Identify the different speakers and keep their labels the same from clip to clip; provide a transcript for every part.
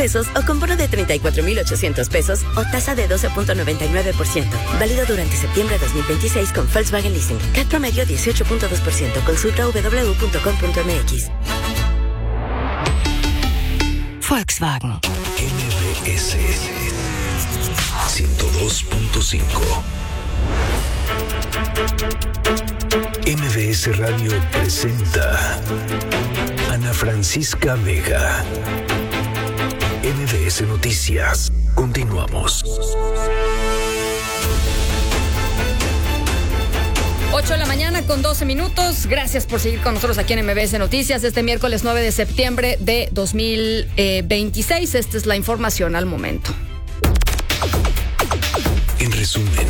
Speaker 1: pesos o con bono de 34,800 pesos o tasa de 12.99%. Válido durante septiembre de 2026 con Volkswagen Leasing. CAT promedio 18.2%. Consulta www.com.mx. Volkswagen.
Speaker 2: MBS 102.5. MBS Radio presenta Ana Francisca Vega. MBS Noticias. Continuamos.
Speaker 3: 8 de la mañana con 12 minutos. Gracias por seguir con nosotros aquí en MBS Noticias este miércoles 9 de septiembre de 2026. Esta es la información al momento.
Speaker 2: En resumen,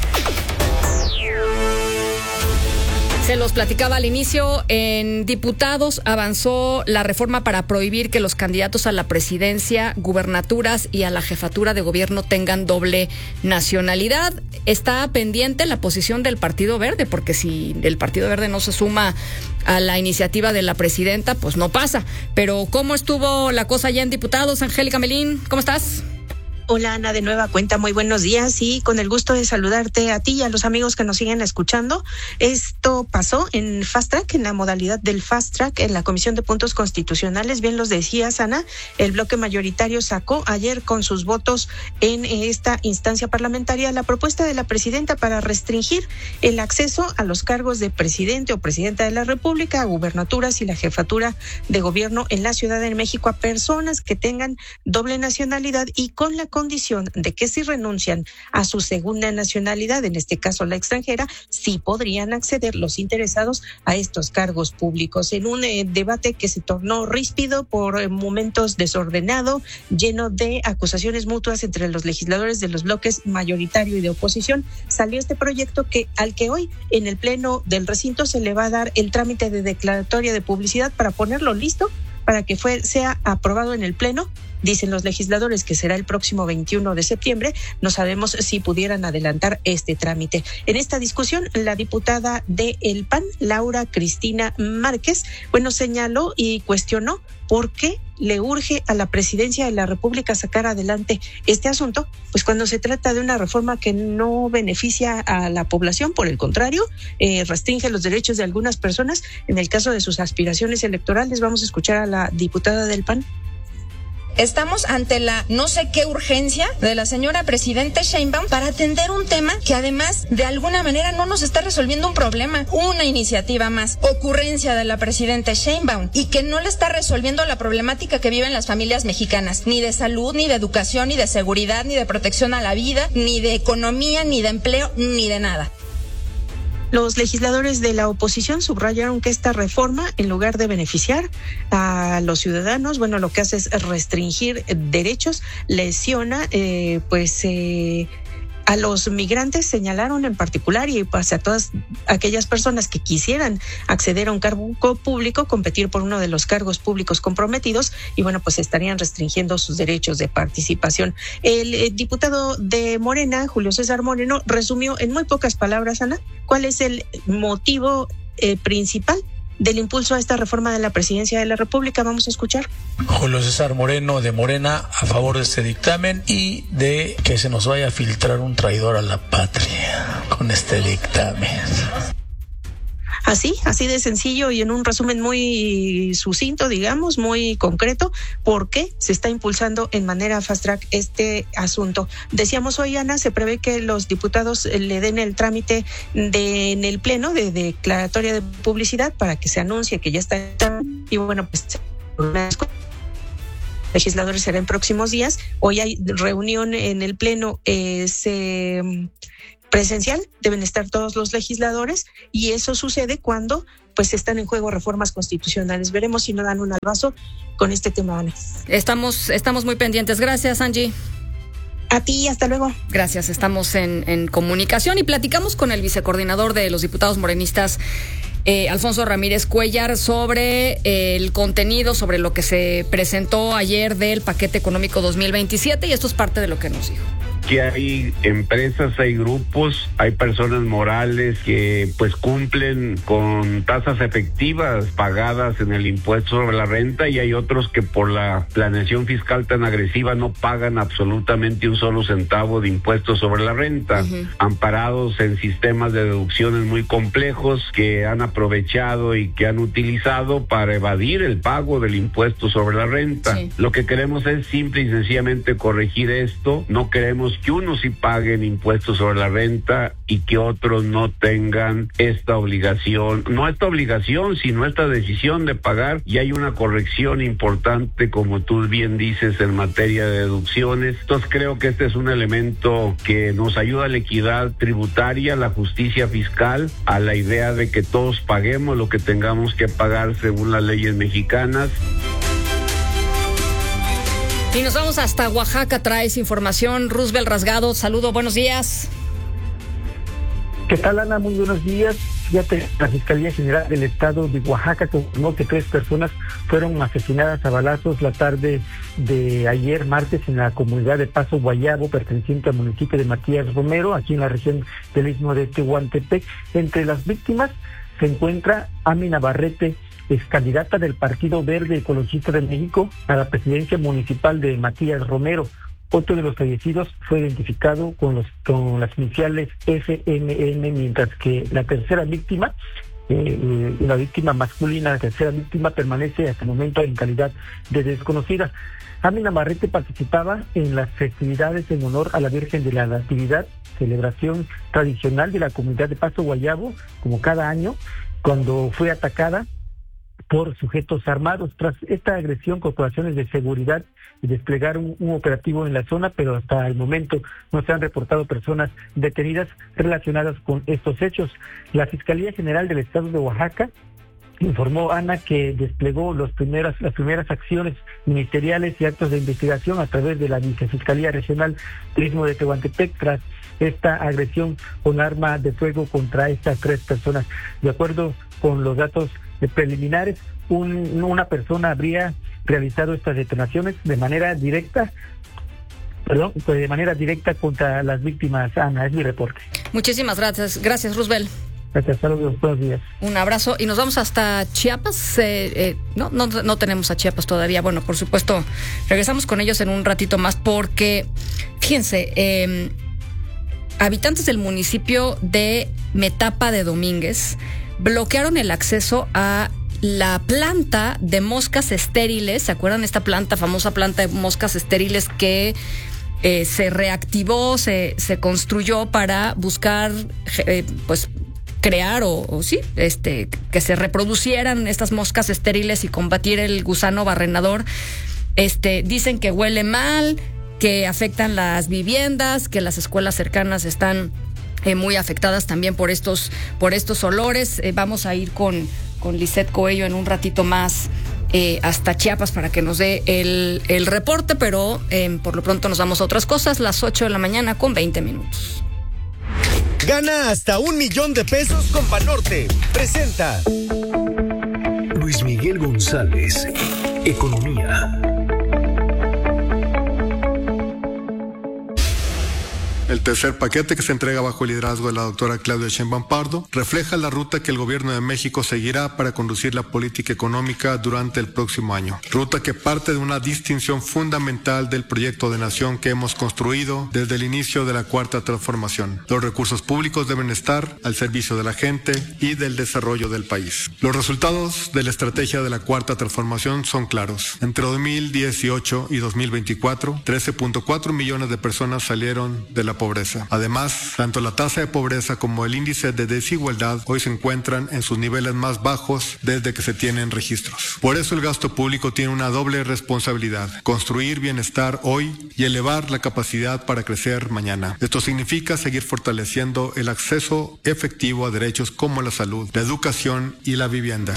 Speaker 3: se los platicaba al inicio, en diputados avanzó la reforma para prohibir que los candidatos a la presidencia, gubernaturas y a la jefatura de gobierno tengan doble nacionalidad. Está pendiente la posición del Partido Verde, porque si el Partido Verde no se suma a la iniciativa de la presidenta, pues no pasa. Pero ¿cómo estuvo la cosa allá en diputados? Angélica Melín, ¿cómo estás?
Speaker 4: Hola Ana, de nueva cuenta, muy buenos días y con el gusto de saludarte a ti y a los amigos que nos siguen escuchando. Esto pasó en Fast Track, en la modalidad del Fast Track, en la Comisión de Puntos Constitucionales. Bien los decías, Ana, el bloque mayoritario sacó ayer con sus votos en esta instancia parlamentaria la propuesta de la presidenta para restringir el acceso a los cargos de presidente o presidenta de la República, a gubernaturas y la jefatura de gobierno en la Ciudad de México a personas que tengan doble nacionalidad y con la condición de que si renuncian a su segunda nacionalidad, en este caso la extranjera, sí podrían acceder los interesados a estos cargos públicos. En un debate que se tornó ríspido, por momentos desordenado, lleno de acusaciones mutuas entre los legisladores de los bloques mayoritario y de oposición, salió este proyecto al que hoy en el pleno del recinto se le va a dar el trámite de declaratoria de publicidad para ponerlo listo para que sea aprobado en el pleno. Dicen los legisladores que será el próximo 21 de septiembre. No sabemos si pudieran adelantar este trámite. En esta discusión, la diputada de El PAN, Laura Cristina Márquez, señaló y cuestionó por qué le urge a la presidencia de la República sacar adelante este asunto, pues cuando se trata de una reforma que no beneficia a la población, por el contrario, restringe los derechos de algunas personas en el caso de sus aspiraciones electorales. Vamos a escuchar a la diputada del PAN.
Speaker 5: Estamos ante la no sé qué urgencia de la señora presidenta Sheinbaum para atender un tema que además de alguna manera no nos está resolviendo un problema, una iniciativa más, ocurrencia de la presidenta Sheinbaum, y que no le está resolviendo la problemática que viven las familias mexicanas, ni de salud, ni de educación, ni de seguridad, ni de protección a la vida, ni de economía, ni de empleo, ni de nada.
Speaker 4: Los legisladores de la oposición subrayaron que esta reforma, en lugar de beneficiar a los ciudadanos, lo que hace es restringir derechos, lesiona, a los migrantes, señalaron en particular, y pues a todas aquellas personas que quisieran acceder a un cargo público, competir por uno de los cargos públicos comprometidos, y pues estarían restringiendo sus derechos de participación. El diputado de Morena, Julio César Moreno, resumió en muy pocas palabras, Ana, cuál es el motivo principal del impulso a esta reforma de la presidencia de la República. Vamos a escuchar.
Speaker 6: Julio César Moreno, de Morena, a favor de este dictamen y de que se nos vaya a filtrar un traidor a la patria con este dictamen.
Speaker 4: Así de sencillo y en un resumen muy sucinto, digamos, muy concreto, por qué se está impulsando en manera fast track este asunto. Decíamos hoy, Ana, se prevé que los diputados le den el trámite en el pleno de declaratoria de publicidad para que se anuncie que ya está, y legisladores será en próximos días. Hoy hay reunión en el pleno presencial, deben estar todos los legisladores, y eso sucede cuando están en juego reformas constitucionales. Veremos si no dan un albazo con este tema, Ana.
Speaker 3: Estamos muy pendientes. Gracias, Angie.
Speaker 4: A ti, hasta luego.
Speaker 3: Gracias, estamos en comunicación y platicamos con el vicecoordinador de los diputados morenistas, Alfonso Ramírez Cuellar, sobre el contenido, sobre lo que se presentó ayer del paquete económico 2027, y esto es parte de lo que nos dijo.
Speaker 7: que hay empresas, hay grupos, hay personas morales que pues cumplen con tasas efectivas pagadas en el impuesto sobre la renta, y hay otros que por la planeación fiscal tan agresiva no pagan absolutamente un solo centavo de impuestos sobre la renta, amparados en sistemas de deducciones muy complejos que han aprovechado y que han utilizado para evadir el pago del impuesto sobre la renta. Sí. Lo que queremos es simple y sencillamente corregir esto. No queremos que unos sí paguen impuestos sobre la renta y que otros no tengan esta obligación, no esta obligación, sino esta decisión de pagar, y hay una corrección importante, como tú bien dices, en materia de deducciones. Entonces creo que este es un elemento que nos ayuda a la equidad tributaria, a la justicia fiscal, a la idea de que todos paguemos lo que tengamos que pagar según las leyes mexicanas.
Speaker 3: Y nos vamos hasta Oaxaca, traes información. Roosevelt Rasgado, saludo, buenos días.
Speaker 8: ¿Qué tal, Ana? Muy buenos días. Fíjate, la Fiscalía General del Estado de Oaxaca confirmó que 3 personas fueron asesinadas a balazos la tarde de ayer, martes, en la comunidad de Paso Guayabo, perteneciente al municipio de Matías Romero, aquí en la región del Istmo de Tehuantepec. Entre las víctimas se encuentra Ami Navarrete, ex candidata del Partido Verde Ecologista de México a la presidencia municipal de Matías Romero. Otro de los fallecidos fue identificado con las iniciales FMN, mientras que la tercera víctima, la víctima masculina, la tercera víctima, permanece hasta el momento en calidad de desconocida. Ami Navarrete participaba en las festividades en honor a la Virgen de la Natividad, celebración tradicional de la comunidad de Paso Guayabo, como cada año, cuando fue atacada por sujetos armados. Tras esta agresión, corporaciones de seguridad desplegaron un operativo en la zona, pero hasta el momento no se han reportado personas detenidas relacionadas con estos hechos. La Fiscalía General del Estado de Oaxaca informó, Ana, que desplegó las primeras acciones ministeriales y actos de investigación a través de la Vicefiscalía Regional Turismo de Tehuantepec tras esta agresión con arma de fuego contra estas 3 personas. De acuerdo con los datos preliminares, una persona habría realizado estas detonaciones de manera directa contra las víctimas. Ana, es mi reporte.
Speaker 3: Muchísimas gracias Roosevelt.
Speaker 8: Gracias, saludos, buenos días.
Speaker 3: Un abrazo y nos vamos hasta Chiapas. No tenemos a Chiapas todavía. Bueno, por supuesto, regresamos con ellos en un ratito más porque, fíjense, habitantes del municipio de Metapa de Domínguez bloquearon el acceso a la planta de moscas estériles. ¿Se acuerdan esta famosa planta de moscas estériles que se reactivó, se construyó para buscar, pues, crear que se reproducieran estas moscas estériles y combatir el gusano barrenador? Dicen que huele mal, que afectan las viviendas, que las escuelas cercanas están muy afectadas también por estos olores. Vamos a ir con Lisette Coello en un ratito más hasta Chiapas para que nos dé el reporte, pero por lo pronto nos vamos a otras cosas. Las 8 de la mañana con 20 minutos.
Speaker 9: Gana hasta $1,000,000 con Banorte. Presenta
Speaker 2: Luis Miguel González, Economía.
Speaker 10: El tercer paquete, que se entrega bajo el liderazgo de la doctora Claudia Sheinbaum Pardo, refleja la ruta que el gobierno de México seguirá para conducir la política económica durante el próximo año. Ruta que parte de una distinción fundamental del proyecto de nación que hemos construido desde el inicio de la Cuarta Transformación. Los recursos públicos deben estar al servicio de la gente y del desarrollo del país. Los resultados de la estrategia de la Cuarta Transformación son claros. Entre 2018 y 2024, 13.4 millones de personas salieron de la pobreza. Además, tanto la tasa de pobreza como el índice de desigualdad hoy se encuentran en sus niveles más bajos desde que se tienen registros. Por eso el gasto público tiene una doble responsabilidad: construir bienestar hoy y elevar la capacidad para crecer mañana. Esto significa seguir fortaleciendo el acceso efectivo a derechos como la salud, la educación y la vivienda.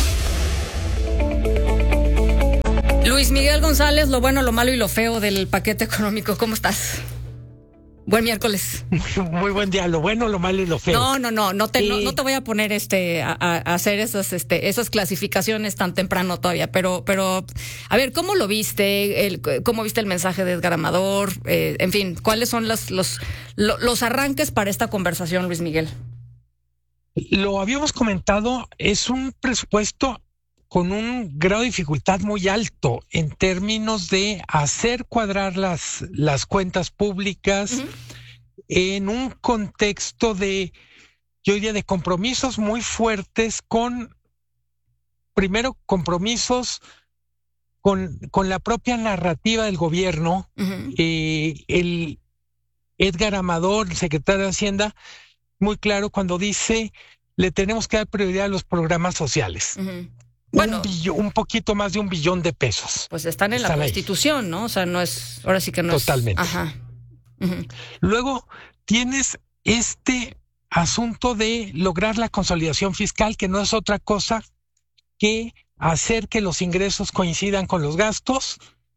Speaker 3: Luis Miguel González, lo bueno, lo malo y lo feo del paquete económico, ¿cómo estás? Buen miércoles.
Speaker 11: Muy buen día, lo bueno, lo malo y lo feo.
Speaker 3: No te voy a poner a hacer esas clasificaciones tan temprano todavía, pero a ver, ¿cómo lo viste? ¿Cómo viste el mensaje de Edgar Amador? En fin, ¿cuáles son los arranques para esta conversación, Luis Miguel?
Speaker 11: Lo habíamos comentado, es un presupuesto con un grado de dificultad muy alto en términos de hacer cuadrar las cuentas públicas en un contexto de, yo diría, de compromisos muy fuertes primero compromisos con la propia narrativa del gobierno. El Edgar Amador, el secretario de Hacienda, muy claro cuando dice, le tenemos que dar prioridad a los programas sociales. Bueno, un poquito más de $1 billón de pesos.
Speaker 3: Pues están en la Constitución, ¿no? O sea, no es, ahora sí que no
Speaker 11: totalmente.
Speaker 3: Es. Ajá.
Speaker 11: Luego tienes este asunto de lograr la consolidación fiscal, que no es otra cosa que hacer que los ingresos coincidan con los gastos.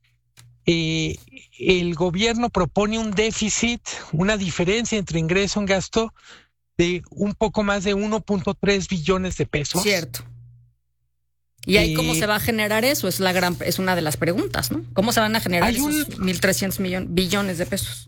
Speaker 11: El gobierno propone un déficit, una diferencia entre ingreso y gasto de un poco más de 1.3 billones de pesos.
Speaker 3: Cierto. ¿Y ahí cómo se va a generar eso? Es una de las preguntas, ¿no? ¿Cómo se van a generar esos 1.300 billones de pesos?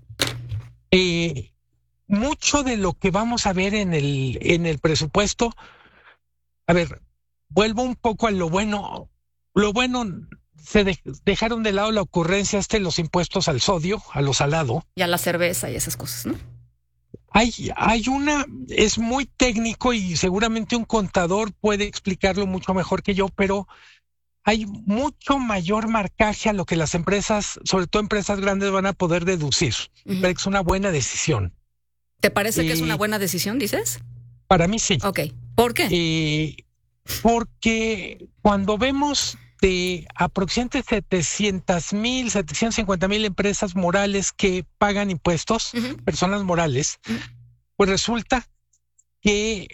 Speaker 11: Mucho de lo que vamos a ver en el presupuesto, a ver, vuelvo un poco a lo bueno. Lo bueno, dejaron de lado la ocurrencia los impuestos al sodio, a lo salado.
Speaker 3: Y a la cerveza y esas cosas, ¿no?
Speaker 11: Es muy técnico y seguramente un contador puede explicarlo mucho mejor que yo, pero hay mucho mayor marcaje a lo que las empresas, sobre todo empresas grandes, van a poder deducir. Pero es una buena decisión.
Speaker 3: ¿Te parece que es una buena decisión, dices?
Speaker 11: Para mí sí.
Speaker 3: Ok. ¿Por qué?
Speaker 11: Porque cuando vemos de aproximadamente 750,000 empresas morales que pagan impuestos, personas morales, pues resulta que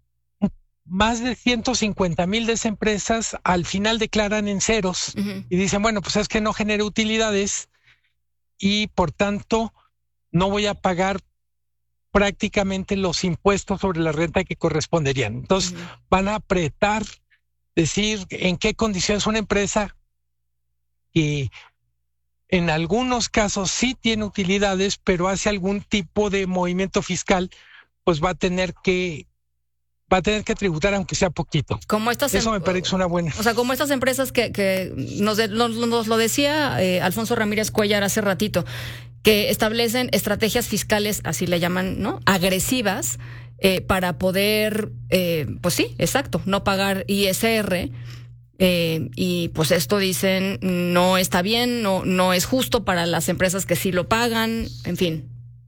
Speaker 11: más de 150,000 de esas empresas al final declaran en ceros y dicen, bueno, pues es que no genera utilidades y por tanto no voy a pagar prácticamente los impuestos sobre la renta que corresponderían. Entonces van a apretar, decir en qué condiciones una empresa que en algunos casos sí tiene utilidades, pero hace algún tipo de movimiento fiscal, pues va a tener que tributar aunque sea poquito. Eso me parece una buena.
Speaker 3: O sea, como estas empresas que nos lo decía Alfonso Ramírez Cuellar hace ratito, que establecen estrategias fiscales, así le llaman, ¿no? Agresivas, para poder, pues sí, exacto, no pagar ISR. Y pues esto dicen no está bien, no es justo para las empresas que sí lo pagan, en fin.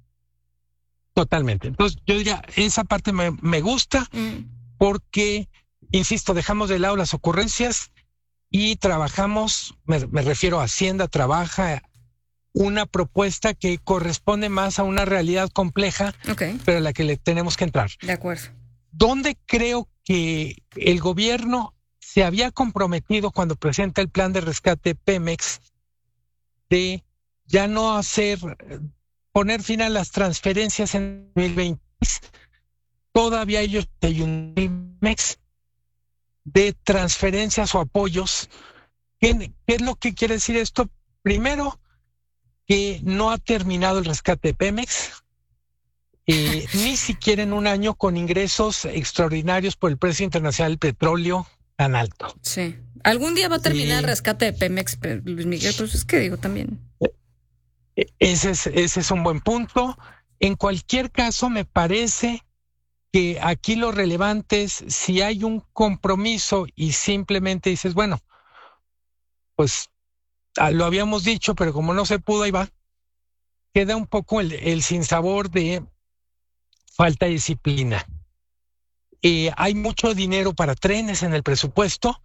Speaker 11: Totalmente. Entonces yo diría, esa parte me gusta porque, insisto, dejamos de lado las ocurrencias y trabajamos, me refiero a Hacienda, trabaja una propuesta que corresponde más a una realidad compleja, pero a la que le tenemos que entrar.
Speaker 3: De acuerdo.
Speaker 11: ¿Dónde creo que el gobierno se había comprometido cuando presenta el plan de rescate Pemex de ya no poner fin a las transferencias en 2020? Todavía ellos hay un Pemex de transferencias o apoyos. ¿Qué es lo que quiere decir esto? Primero, que no ha terminado el rescate de Pemex, ni siquiera en un año con ingresos extraordinarios por el precio internacional del petróleo tan alto.
Speaker 3: Sí. ¿Algún día va a terminar el rescate de Pemex, Luis Miguel? Pues es que digo también.
Speaker 11: Ese es un buen punto. En cualquier caso, me parece que aquí lo relevante es si hay un compromiso y simplemente dices, bueno, pues lo habíamos dicho, pero como no se pudo, ahí va. Queda un poco el sinsabor de falta de disciplina. Hay mucho dinero para trenes en el presupuesto,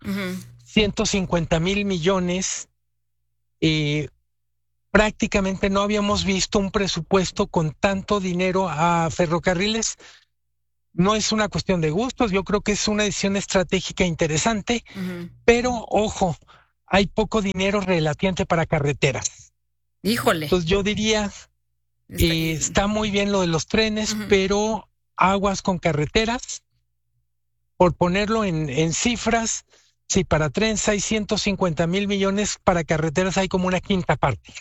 Speaker 11: 150,000 millones. Prácticamente no habíamos visto un presupuesto con tanto dinero a ferrocarriles. No es una cuestión de gustos, yo creo que es una decisión estratégica interesante, pero ojo, hay poco dinero relativamente para carreteras.
Speaker 3: Híjole.
Speaker 11: Entonces yo diría Está muy bien lo de los trenes, pero aguas con carreteras. Por ponerlo en cifras, si para trenes hay 150,000 millones, para carreteras hay como una quinta parte.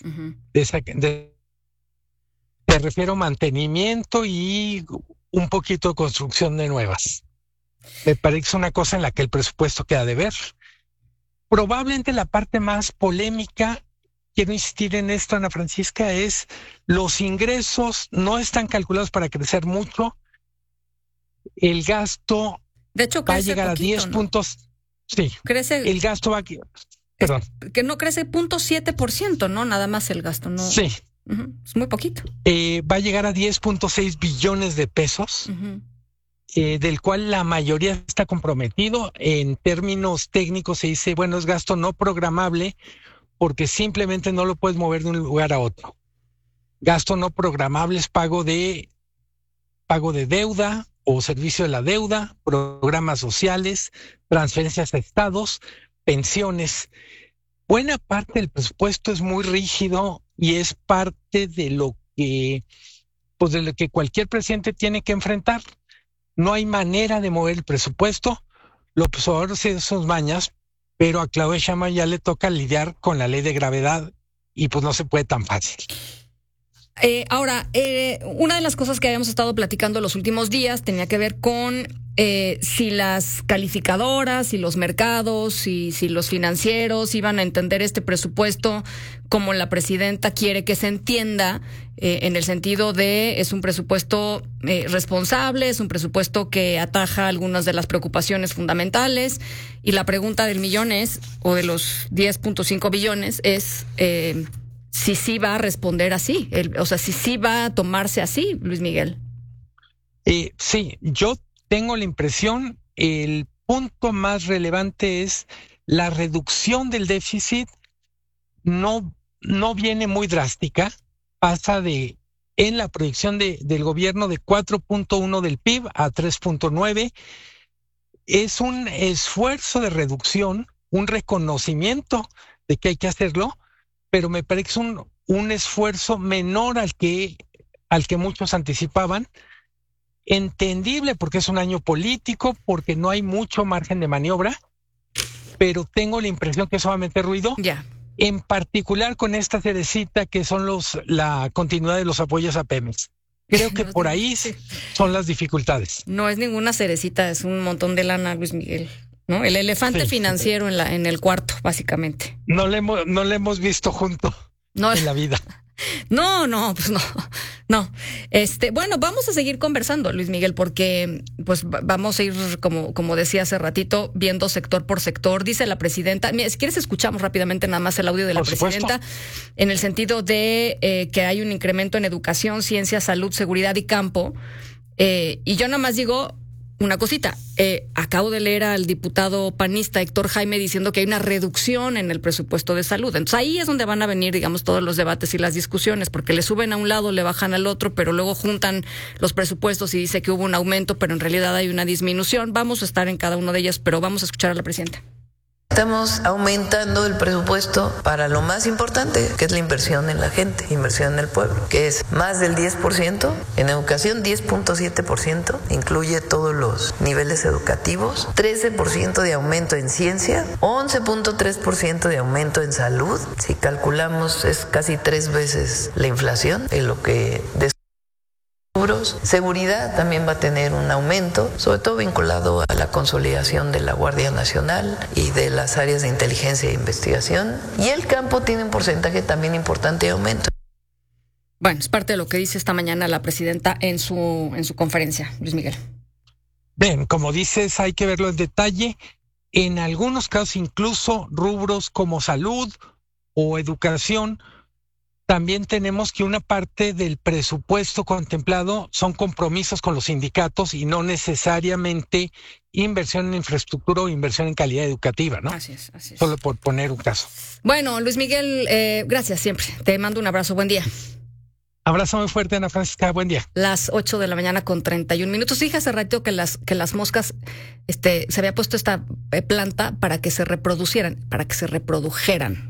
Speaker 11: Me refiero a mantenimiento y un poquito de construcción de nuevas. Me parece una cosa en la que el presupuesto queda de ver. Probablemente la parte más polémica, quiero insistir en esto, Ana Francisca, es los ingresos no están calculados para crecer mucho. El gasto
Speaker 3: de hecho
Speaker 11: va a llegar
Speaker 3: poquito,
Speaker 11: a 10
Speaker 3: ¿no?
Speaker 11: puntos. Sí,
Speaker 3: crece,
Speaker 11: el gasto va a... Perdón.
Speaker 3: Que no crece 0.7%, ¿no? Nada más el gasto, ¿no?
Speaker 11: Sí.
Speaker 3: Es muy poquito.
Speaker 11: Va a llegar a 10.6 billones de pesos, del cual la mayoría está comprometido. En términos técnicos se dice, bueno, es gasto no programable porque simplemente no lo puedes mover de un lugar a otro. Gasto no programable es pago de deuda o servicio de la deuda, programas sociales, transferencias a estados, pensiones. Buena parte del presupuesto es muy rígido y es parte de lo que cualquier presidente tiene que enfrentar. No hay manera de mover el presupuesto. López Obrador hace sus mañas, pero a Claudia Sheinbaum ya le toca lidiar con la ley de gravedad y pues no se puede tan fácil.
Speaker 3: Ahora, una de las cosas que habíamos estado platicando los últimos días tenía que ver con si las calificadoras, si los mercados, si los financieros iban a entender este presupuesto como la presidenta quiere que se entienda, en el sentido de es un presupuesto responsable, es un presupuesto que ataja algunas de las preocupaciones fundamentales, y la pregunta del millón es, o de los 10.5 billones, es... si sí va a responder así, o sea, si sí va a tomarse así, Luis Miguel.
Speaker 11: Sí, yo tengo la impresión, el punto más relevante es la reducción del déficit. No viene muy drástica, pasa en la proyección del gobierno de 4.1 del PIB a 3.9. Es un esfuerzo de reducción, un reconocimiento de que hay que hacerlo, pero me parece que es un esfuerzo menor al que muchos anticipaban. Entendible porque es un año político, porque no hay mucho margen de maniobra, pero tengo la impresión que eso va a meter ruido.
Speaker 3: Ya.
Speaker 11: En particular con esta cerecita que son la continuidad de los apoyos a Pemex. Creo que por ahí son las dificultades.
Speaker 3: No es ninguna cerecita, es un montón de lana, Luis Miguel. ¿No? El elefante financiero en el cuarto, básicamente.
Speaker 11: No le hemos visto junto en la vida.
Speaker 3: No, pues no. Bueno, vamos a seguir conversando, Luis Miguel, porque pues vamos a ir, como decía hace ratito, viendo sector por sector. Dice la presidenta, mira, si quieres escuchamos rápidamente nada más el audio de la presidenta, en el sentido de que hay un incremento en educación, ciencia, salud, seguridad y campo. Y yo nada más digo una cosita, acabo de leer al diputado panista Héctor Jaime diciendo que hay una reducción en el presupuesto de salud. Entonces ahí es donde van a venir, digamos, todos los debates y las discusiones, porque le suben a un lado, le bajan al otro, pero luego juntan los presupuestos y dice que hubo un aumento, pero en realidad hay una disminución. Vamos a estar en cada uno de ellas, pero vamos a escuchar a la presidenta.
Speaker 12: Estamos aumentando el presupuesto para lo más importante, que es la inversión en la gente, inversión en el pueblo, que es más del 10%, en educación 10.7%, incluye todos los niveles educativos, 13% de aumento en ciencia, 11.3% de aumento en salud, si calculamos es casi 3 veces la inflación, en lo que... Seguridad también va a tener un aumento, sobre todo vinculado a la consolidación de la Guardia Nacional y de las áreas de inteligencia e investigación. Y el campo tiene un porcentaje también importante de aumento.
Speaker 3: Bueno, es parte de lo que dice esta mañana la presidenta en su conferencia, Luis Miguel.
Speaker 11: Bien, como dices, hay que verlo en detalle. En algunos casos, incluso rubros como salud o educación, también tenemos que una parte del presupuesto contemplado son compromisos con los sindicatos y no necesariamente inversión en infraestructura o inversión en calidad educativa, ¿no?
Speaker 3: Así es.
Speaker 11: Solo por poner un caso.
Speaker 3: Bueno, Luis Miguel, gracias siempre. Te mando un abrazo. Buen día.
Speaker 11: Abrazo muy fuerte, Ana Francisca. Buen día.
Speaker 3: Las 8 de la mañana con 31 minutos. Dije hace rato que las moscas, se había puesto esta planta para que se reprodujeran.